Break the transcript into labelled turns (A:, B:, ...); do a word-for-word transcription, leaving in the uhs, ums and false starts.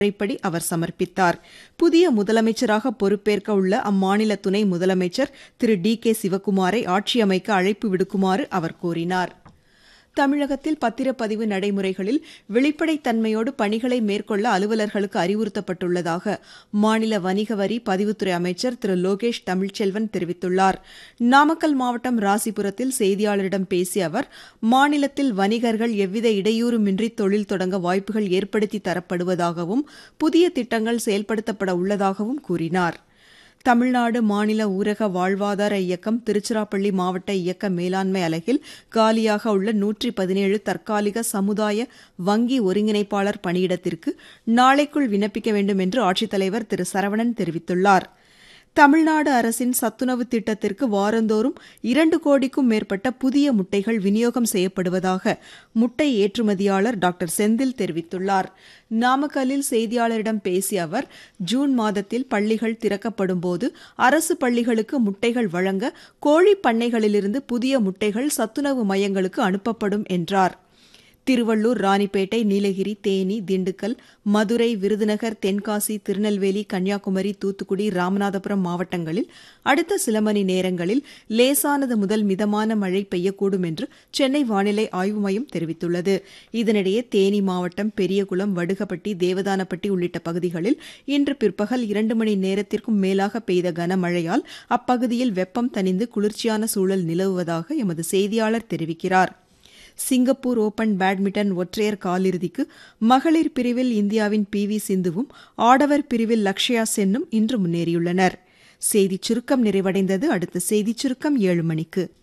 A: முறைப்படி அவர் சமர்ப்பித்தார். புதிய முதலமைச்சராக பொறுப்பேற்க உள்ள அம்மாநில துணை முதலமைச்சர் திரு டி கே சிவக்குமாரை ஆட்சியமைக்க அழைப்பு விடுக்குமாறு அவர் கோரினார். தமிழகத்தில் பத்திரப்பதிவு நடைமுறைகளில் வெளிப்படைத்தன்மையோடு பணிகளை மேற்கொள்ள அலுவலர்களுக்கு அறிவுறுத்தப்பட்டுள்ளதாக மாநில வணிக வரி பதிவுத்துறை அமைச்சர் திரு லோகேஷ் தமிழ்ச்செல்வன் தெரிவித்துள்ளார். நாமக்கல் மாவட்டம் ராசிபுரத்தில் செய்தியாளரிடம் பேசிய அவர், மாநிலத்தில் வணிகர்கள் எவ்வித இடையூறுமின்றி தொழில் தொடங்க வாய்ப்புகள் ஏற்படுத்தி தரப்படுவதாகவும் புதிய திட்டங்கள் செயல்படுத்தப்பட உள்ளதாகவும் கூறினார். தமிழ்நாடு மாநில ஊரக வாழ்வாதார இயக்கம் திருச்சிராப்பள்ளி மாவட்ட இயக்க மேலாண்மை அலகில் காலியாக உள்ள நூற்றி பதினேழு தற்காலிக சமுதாய வங்கி ஒருங்கிணைப்பாளர் பணியிடத்திற்கு நாளைக்குள் விண்ணப்பிக்க வேண்டும் என்று ஆட்சித்தலைவர் திரு சரவணன் தெரிவித்துள்ளார். தமிழ்நாடு அரசின் சத்துணவு திட்டத்திற்கு வாரந்தோறும் இரண்டு கோடிக்கும் மேற்பட்ட புதிய முட்டைகள் விநியோகம் செய்யப்படுவதாக முட்டை ஏற்றுமதியாளர் டாக்டர் செந்தில் தெரிவித்துள்ளார். நாமக்கல்லில் செய்தியாளரிடம் பேசிய அவர், ஜூன் மாதத்தில் பள்ளிகள் திறக்கப்படும்போது அரசு பள்ளிகளுக்கு முட்டைகள் வழங்க கோழிப் பண்ணைகளிலிருந்து புதிய முட்டைகள் சத்துணவு மையங்களுக்கு அனுப்பப்படும் என்றார். திருவள்ளூர், ராணிப்பேட்டை, நீலகிரி, தேனி, திண்டுக்கல், மதுரை, விருதுநகர், தென்காசி, திருநெல்வேலி, கன்னியாகுமரி, தூத்துக்குடி, ராமநாதபுரம் மாவட்டங்களில் அடுத்த சில மணி நேரங்களில் லேசானது முதல் மிதமான மழை பெய்யக்கூடும் என்று சென்னை வானிலை ஆய்வு மையம் தெரிவித்துள்ளது. இதனிடையே தேனி மாவட்டம் பெரியகுளம், வடுகப்பட்டி, தேவதானப்பட்டி உள்ளிட்ட பகுதிகளில் இன்று பிற்பகல் இரண்டு மணி நேரத்திற்கும் மேலாக பெய்த கனமழையால் அப்பகுதியில் வெப்பம் தணிந்து குளிர்ச்சியான சூழல் நிலவுவதாக எமது செய்தியாளர் தெரிவிக்கிறார். சிங்கப்பூர் ஓபன் பேட்மிண்டன் ஒற்றையர் காலிறுதிக்கு மகளிர் பிரிவில் இந்தியாவின் பி வி சிந்துவும் ஆடவர் பிரிவில் லக்ஷயா சென்னும் இன்று முன்னேறியுள்ளனர். செய்திச் சுருக்கம் நிறைவடைந்தது. அடுத்த செய்திச் சுருக்கம் ஏழு மணிக்கு.